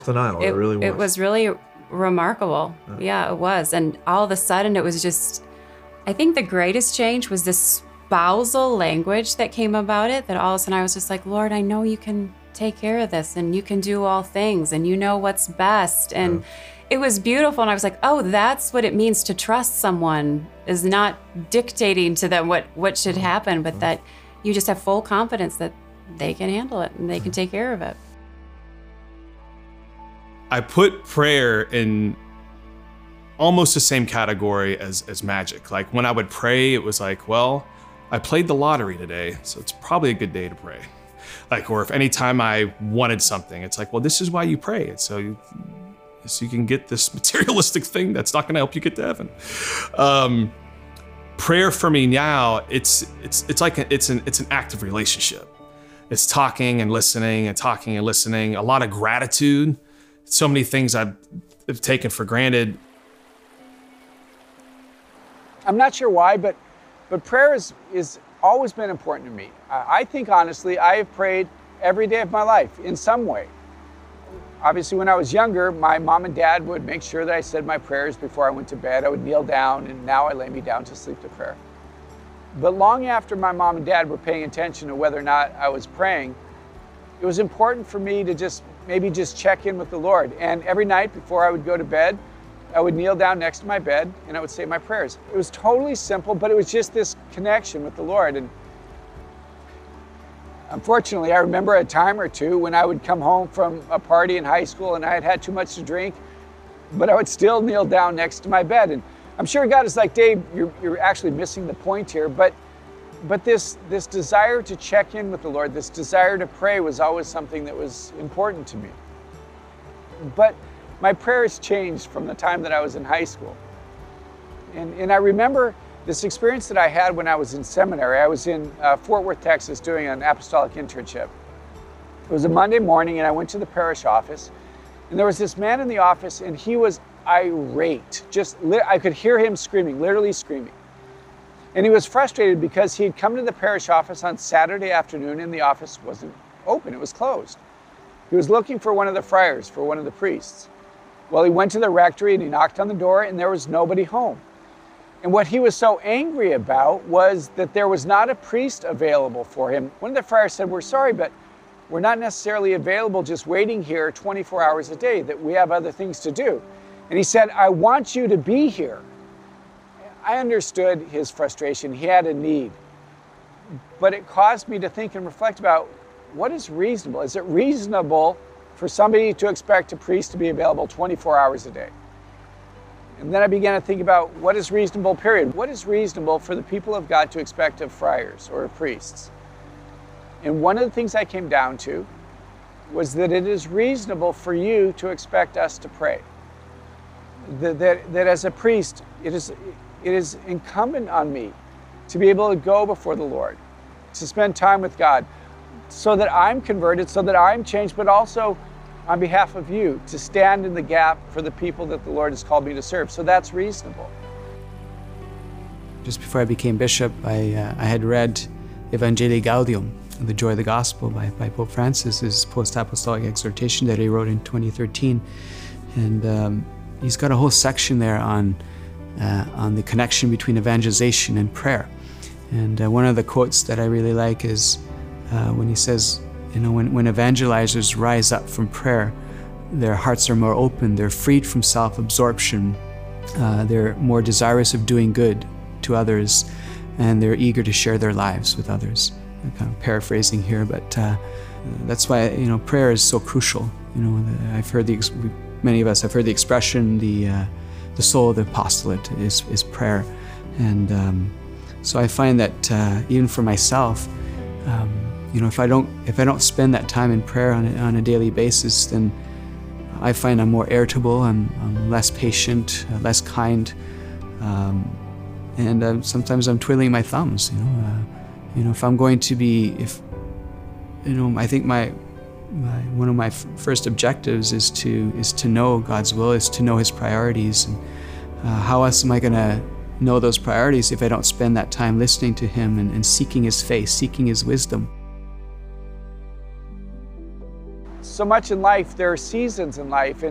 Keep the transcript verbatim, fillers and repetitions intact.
Denial, it, it really was. It was really remarkable. Yeah. yeah, it was. And all of a sudden it was just, I think the greatest change was this spousal language that came about it, that all of a sudden I was just like, Lord, I know you can take care of this and you can do all things and you know what's best. And yeah. It was beautiful. And I was like, oh, that's what it means to trust someone, is not dictating to them what, what should happen, but that you just have full confidence that they can handle it and they can take care of it. I put prayer in almost the same category as, as magic. Like when I would pray, it was like, well, I played the lottery today, so it's probably a good day to pray. Like, or if anytime I wanted something, it's like, well, this is why you pray. It's so you, so you can get this materialistic thing that's not gonna help you get to heaven. Um, prayer for me now, it's it's it's like a, it's an it's an active relationship. It's talking and listening and talking and listening. A lot of gratitude. So many things I've taken for granted. I'm not sure why, but but prayer is is always been important to me. I, I think honestly, I have prayed every day of my life in some way. Obviously, when I was younger, my mom and dad would make sure that I said my prayers before I went to bed. I would kneel down, and now I lay me down to sleep to prayer. But long after my mom and dad were paying attention to whether or not I was praying, it was important for me to just maybe just check in with the Lord. And every night before I would go to bed, I would kneel down next to my bed and I would say my prayers. It was totally simple, but it was just this connection with the Lord. And unfortunately, I remember a time or two when I would come home from a party in high school and I had had too much to drink, but I would still kneel down next to my bed. And I'm sure God is like, Dave, you're, you're actually missing the point here. But but this, this desire to check in with the Lord, this desire to pray was always something that was important to me. But my prayers changed from the time that I was in high school. And, and I remember this experience that I had when I was in seminary. I was in uh, Fort Worth, Texas, doing an apostolic internship. It was a Monday morning, and I went to the parish office, and there was this man in the office, and he was irate. Just, I could hear him screaming, literally screaming. And he was frustrated because he had come to the parish office on Saturday afternoon, and the office wasn't open, it was closed. He was looking for one of the friars, for one of the priests. Well, he went to the rectory and he knocked on the door, and there was nobody home. And what he was so angry about was that there was not a priest available for him. One of the friars said, we're sorry, but we're not necessarily available just waiting here twenty-four hours a day, that we have other things to do. And he said, I want you to be here. I understood his frustration. He had a need. But it caused me to think and reflect about what is reasonable. Is it reasonable for somebody to expect a priest to be available twenty-four hours a day? And then I began to think about what is reasonable, period. What is reasonable for the people of God to expect of friars or of priests? And one of the things I came down to was that it is reasonable for you to expect us to pray. That, that, that as a priest, it is, it is incumbent on me to be able to go before the Lord, to spend time with God, so that I'm converted, so that I'm changed, but also on behalf of you, to stand in the gap for the people that the Lord has called me to serve. So that's reasonable. Just before I became bishop, I, uh, I had read Evangelii Gaudium, The Joy of the Gospel by, by Pope Francis, his post-apostolic exhortation that he wrote in twenty thirteen. And um, he's got a whole section there on, uh, on the connection between evangelization and prayer. And uh, one of the quotes that I really like is uh, when he says, you know, when, when evangelizers rise up from prayer, their hearts are more open, they're freed from self-absorption, uh, they're more desirous of doing good to others, and they're eager to share their lives with others. I'm kind of paraphrasing here, but uh, that's why, you know, prayer is so crucial. You know, I've heard the, many of us have heard the expression, the, uh, the soul of the apostolate is, is prayer. And um, so I find that uh, even for myself, um, you know, if I don't if I don't spend that time in prayer on a, on a daily basis, then I find I'm more irritable, I'm, I'm less patient, uh, less kind, um, and uh, sometimes I'm twiddling my thumbs. You know, uh, you know, if I'm going to be, if you know, I think my, my one of my f first objectives is to is to know God's will, is to know His priorities, and uh, how else am I going to know those priorities if I don't spend that time listening to Him and, and seeking His face, seeking His wisdom? so much in life, there are seasons in life. And